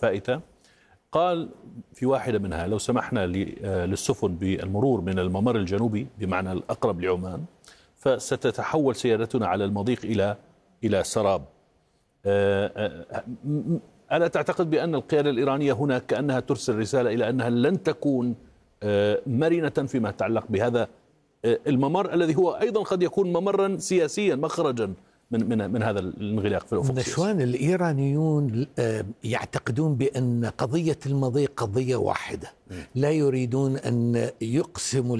الفائتة، قال في واحدة منها: لو سمحنا للسفن بالمرور من الممر الجنوبي بمعنى الأقرب لعمان فستتحول سيارتنا على المضيق إلى سراب. ألا تعتقد بأن القيادة الإيرانية هنا كأنها ترسل رسالة إلى أنها لن تكون مرنة فيما يتعلق بهذا الممر الذي هو أيضا قد يكون ممرا سياسيا، مخرجا من هذا الانغلاق في الأفق السياسي؟ نشوان الإيرانيون يعتقدون بأن قضية المضيق قضية واحدة، لا يريدون أن يقسموا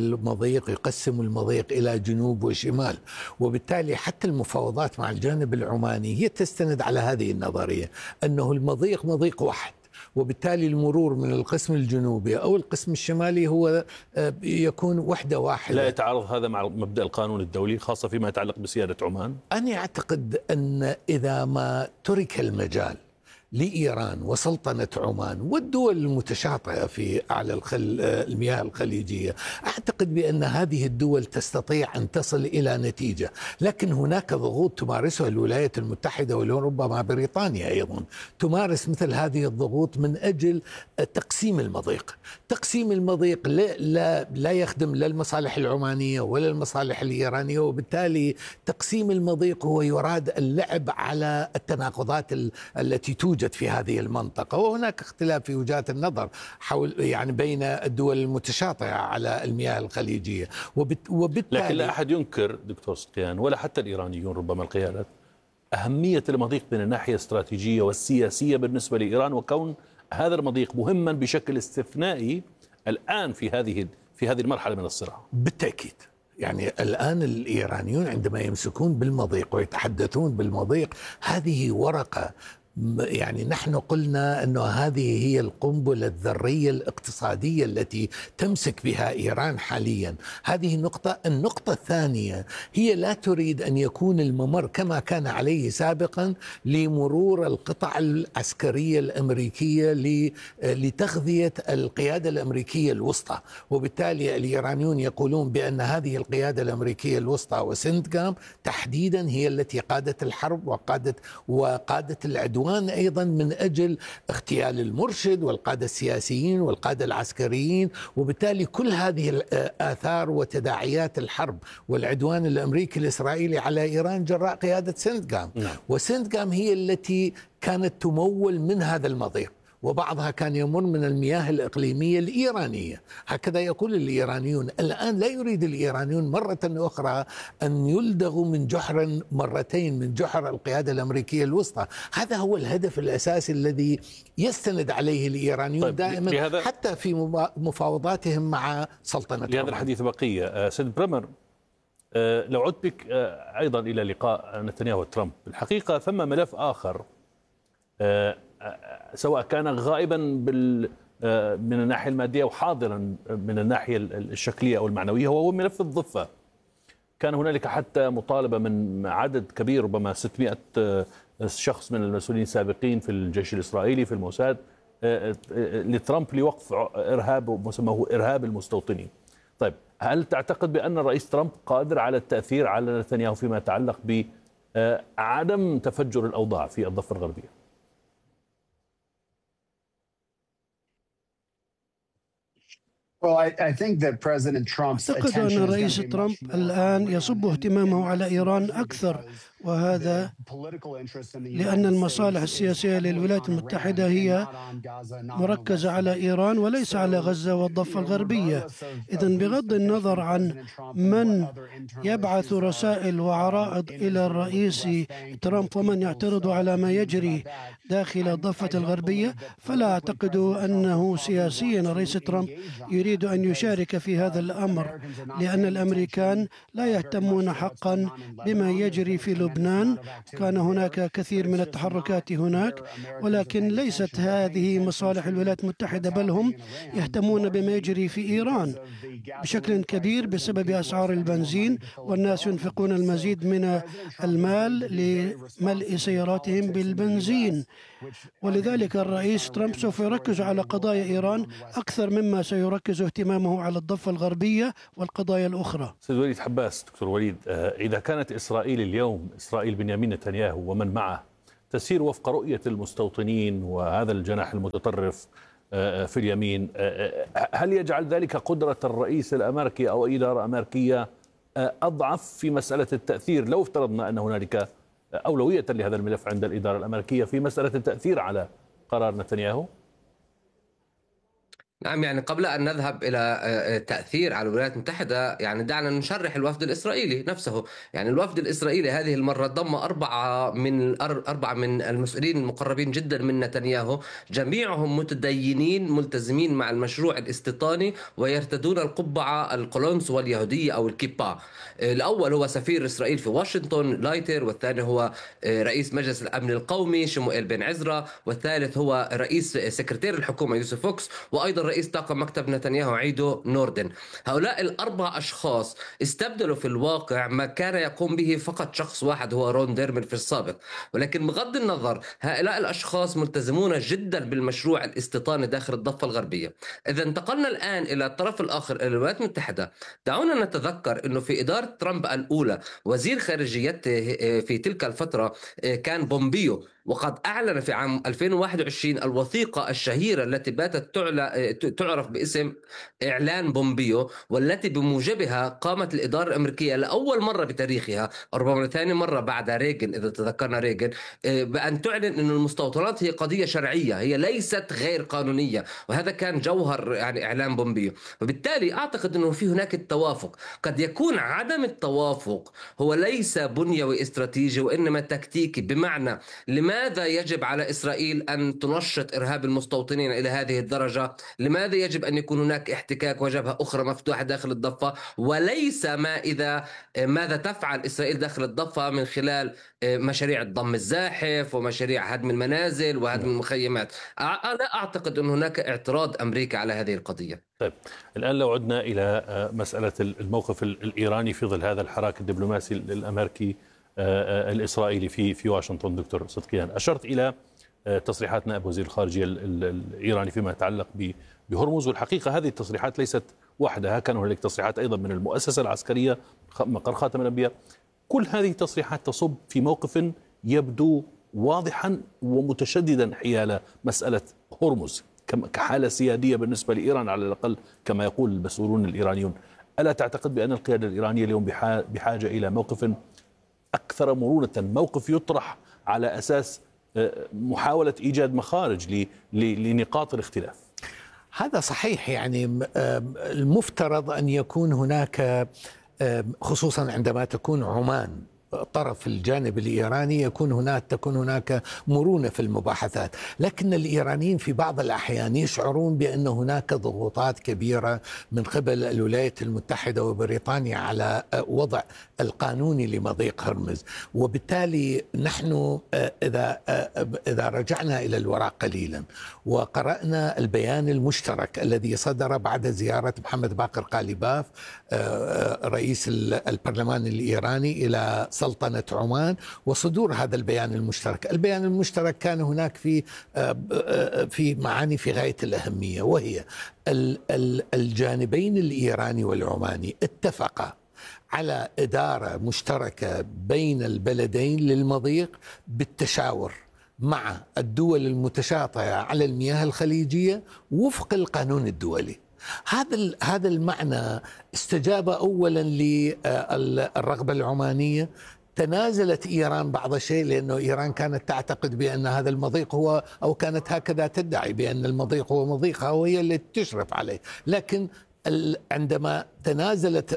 المضيق إلى جنوب وشمال، وبالتالي حتى المفاوضات مع الجانب العماني هي تستند على هذه النظرية أنه المضيق مضيق واحد، وبالتالي المرور من القسم الجنوبي أو القسم الشمالي هو يكون وحدة واحدة. لا يتعارض هذا مع مبدأ القانون الدولي خاصة فيما يتعلق بسيادة عمان؟ أنا أعتقد أن إذا ما ترك المجال لإيران وسلطنة عمان والدول المتشاطئة في أعلى المياه الخليجية، أعتقد بأن هذه الدول تستطيع أن تصل إلى نتيجة، لكن هناك ضغوط تمارسها الولايات المتحدة وربما بريطانيا أيضا تمارس مثل هذه الضغوط من أجل تقسيم المضيق. تقسيم المضيق لا يخدم لا المصالح العمانية ولا المصالح الإيرانية، وبالتالي تقسيم المضيق هو يراد اللعب على التناقضات التي توجد في هذه المنطقة، وهناك اختلاف في وجهات النظر حول بين الدول المتشاطئة على المياه الخليجية، وبالتالي لكن لا أحد ينكر دكتور صدقيان ولا حتى الإيرانيون ربما القيادات أهمية المضيق من الناحية الاستراتيجية والسياسية بالنسبة لإيران، وكون هذا المضيق مهما بشكل استثنائي الآن في هذه المرحلة من الصراع. بالتأكيد الآن الإيرانيون عندما يمسكون بالمضيق ويتحدثون بالمضيق هذه ورقة، نحن قلنا أنه هذه هي القنبلة الذرية الاقتصادية التي تمسك بها إيران حاليا. هذه النقطة الثانية هي لا تريد أن يكون الممر كما كان عليه سابقا لمرور القطع العسكرية الأمريكية لتغذية القيادة الأمريكية الوسطى، وبالتالي الإيرانيون يقولون بأن هذه القيادة الأمريكية الوسطى وسندغام تحديدا هي التي قادت الحرب وقادت العدوان أيضا من أجل اغتيال المرشد والقادة السياسيين والقادة العسكريين، وبالتالي كل هذه الآثار وتداعيات الحرب والعدوان الأمريكي الإسرائيلي على إيران جراء قيادة سندغام. وسندغام هي التي كانت تمول من هذا المضيق، وبعضها كان يمر من المياه الإقليمية الإيرانية، هكذا يقول الإيرانيون. الآن لا يريد الإيرانيون مرة أخرى أن يلدغوا من جحر مرتين، من جحر القيادة الأمريكية الوسطى. هذا هو الهدف الأساسي الذي يستند عليه الإيرانيون دائما حتى في مفاوضاتهم مع سلطنة لهذا الحديث بقية. سيد بريمر، لو عدت بك أيضا إلى لقاء نتنياهو وترامب، الحقيقة ثم ملف آخر سواء كان غائبا من الناحية المادية وحاضرا من الناحية الشكلية أو المعنوية، وهو ملف الضفة. كان هنالك حتى مطالبة من عدد كبير ربما 600 شخص من المسؤولين السابقين في الجيش الإسرائيلي في الموساد لترامب لوقف إرهاب مسماه إرهاب المستوطنين. طيب، هل تعتقد بأن الرئيس ترامب قادر على التأثير على نتنياهو فيما يتعلق بعدم تفجر الأوضاع في الضفة الغربية؟ أعتقد أن الرئيس ترامب الآن يصب اهتمامه على إيران أكثر، وهذا لأن المصالح السياسية للولايات المتحدة هي مركزة على إيران وليس على غزة والضفة الغربية. إذن بغض النظر عن من يبعث رسائل وعرائض إلى الرئيس ترامب ومن يعترض على ما يجري داخل الضفة الغربية، فلا أعتقد أنه سياسيا الرئيس ترامب يريد أن يشارك في هذا الأمر، لأن الأمريكان لا يهتمون حقا بما يجري في لبنان. كان هناك كثير من التحركات هناك، ولكن ليست هذه مصالح الولايات المتحدة، بل هم يهتمون بما يجري في إيران بشكل كبير بسبب أسعار البنزين، والناس ينفقون المزيد من المال لملء سياراتهم بالبنزين. ولذلك الرئيس ترامب سوف يركز على قضايا إيران أكثر مما سيركز اهتمامه على الضفة الغربية والقضايا الأخرى. سيد وليد حباس، دكتور وليد، إذا كانت إسرائيل اليوم، إسرائيل بنيامين نتنياهو ومن معه، تسير وفق رؤية المستوطنين وهذا الجناح المتطرف في اليمين، هل يجعل ذلك قدرة الرئيس الأمريكي أو إدارة أمريكية أضعف في مسألة التأثير، لو افترضنا أن هنالك أولوية لهذا الملف عند الإدارة الأمريكية في مسألة التأثير على قرار نتنياهو؟ نعم، يعني قبل أن نذهب إلى تأثير على الولايات المتحدة، يعني دعنا نشرح الوفد الإسرائيلي نفسه. يعني الوفد الإسرائيلي هذه المرة ضم أربعة من المسؤولين المقربين جدا من نتنياهو، جميعهم متدينين ملتزمين مع المشروع الاستيطاني ويرتدون القبعة القولونس واليهودية أو الكيبا. الأول هو سفير إسرائيل في واشنطن لايتر، والثاني هو رئيس مجلس الأمن القومي شموئيل بن عزرا، والثالث هو رئيس سكرتير الحكومة يوسف فوكس، وأيضا رئيس طاقم مكتب نتنياهو عيدو نوردن. هؤلاء الأربع أشخاص استبدلوا في الواقع ما كان يقوم به فقط شخص واحد هو رون ديرمن في السابق. ولكن بغض النظر، هؤلاء الأشخاص ملتزمون جدا بالمشروع الاستيطاني داخل الضفة الغربية. إذا انتقلنا الآن إلى الطرف الآخر، إلى الولايات المتحدة، دعونا نتذكر أنه في إدارة ترامب الأولى وزير خارجيته في تلك الفترة كان بومبيو، وقد أعلن في عام 2021 الوثيقة الشهيرة التي باتت تعرف باسم إعلان بومبيو، والتي بموجبها قامت الإدارة الأمريكية لأول مرة بتاريخها، ربما ثاني مرة بعد ريغن إذا تذكرنا ريغن، بأن تعلن أن المستوطنات هي قضية شرعية، هي ليست غير قانونية. وهذا كان جوهر يعني إعلان بومبيو. وبالتالي أعتقد أنه في هناك التوافق. قد يكون عدم التوافق هو ليس بنيوي استراتيجي وإنما تكتيكي، بمعنى لماذا يجب على إسرائيل أن تنشط إرهاب المستوطنين إلى هذه الدرجة؟ لماذا يجب أن يكون هناك احتكاك وجبهة أخرى مفتوحة داخل الضفة؟ وليس ماذا تفعل إسرائيل داخل الضفة من خلال مشاريع الضم الزاحف ومشاريع هدم المنازل وهدم المخيمات. أنا أعتقد أن هناك اعتراض أمريكا على هذه القضية. طيب، الآن لو عدنا إلى مسألة الموقف الإيراني في ظل هذا الحراك الدبلوماسي الأمريكي الإسرائيلي في واشنطن، دكتور صدقيان، أشرت إلى تصريحات نائب وزير الخارجية الإيراني فيما يتعلق بهرمز، والحقيقة هذه التصريحات ليست وحدها، كان هناك تصريحات أيضا من المؤسسة العسكرية مقر خاتم الأنبياء. كل هذه التصريحات تصب في موقف يبدو واضحا ومتشددا حيال مسألة هرمز كحالة سيادية بالنسبة لإيران على الأقل كما يقول المسؤولون الإيرانيون. ألا تعتقد بأن القيادة الإيرانية اليوم بحاجة إلى موقف أكثر مرونة، موقف يطرح على أساس محاولة إيجاد مخارج لنقاط الاختلاف؟ هذا صحيح. يعني المفترض أن يكون هناك، خصوصا عندما تكون عمان طرف الجانب الإيراني، تكون هناك مرونة في المباحثات. لكن الإيرانيين في بعض الأحيان يشعرون بأن هناك ضغوطات كبيرة من قبل الولايات المتحدة وبريطانيا على وضع القانوني لمضيق هرمز. وبالتالي نحن إذا رجعنا إلى الوراء قليلا وقرأنا البيان المشترك الذي صدر بعد زيارة محمد باقر قالباف رئيس البرلمان الإيراني إلى سلطنة عمان وصدور هذا البيان المشترك كان هناك في معاني في غاية الأهمية، وهي الجانبين الإيراني والعماني اتفقا على إدارة مشتركة بين البلدين للمضيق بالتشاور مع الدول المتشاطئة على المياه الخليجية وفق القانون الدولي. هذا المعنى استجاب أولا للرغبة العمانية. تنازلت إيران بعض الشيء، لأنه إيران كانت تعتقد بأن هذا المضيق هو، أو كانت هكذا تدعي بأن المضيق هو مضيقها وهي اللي تشرف عليه. لكن عندما تنازلت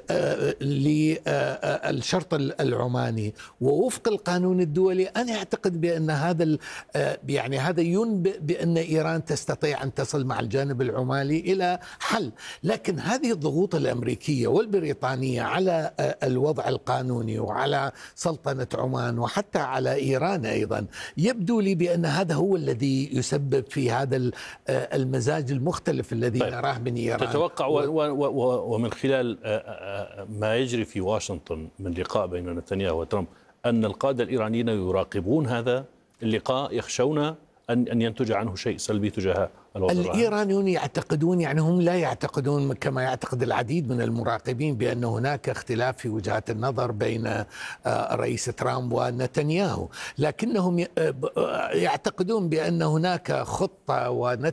للشرط العماني ووفق القانون الدولي، أنا أعتقد بأن هذا ينبئ بأن إيران تستطيع أن تصل مع الجانب العماني إلى حل. لكن هذه الضغوط الأمريكية والبريطانية على الوضع القانوني وعلى سلطنة عمان وحتى على إيران أيضا، يبدو لي بأن هذا هو الذي يسبب في هذا المزاج المختلف الذي نراه من إيران. تتوقع ومن خلال ما يجري في واشنطن من لقاء بين نتنياهو وترامب أن القادة الإيرانيين يراقبون هذا اللقاء، يخشون أن ينتج عنه شيء سلبي تجاه الوضع العام. الإيرانيون يعتقدون، يعني هم لا يعتقدون كما يعتقد العديد من المراقبين بأن هناك اختلاف في وجهات النظر بين الرئيس ترامب ونتنياهو، لكنهم يعتقدون بأن هناك خطة